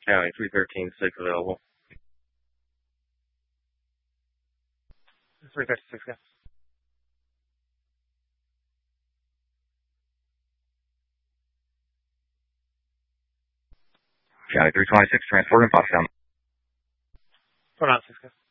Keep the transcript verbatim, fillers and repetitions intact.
County, three thirteen six available. three thirteen six, yeah. County three twenty-six, transporting Pottstown. four nine six, yeah.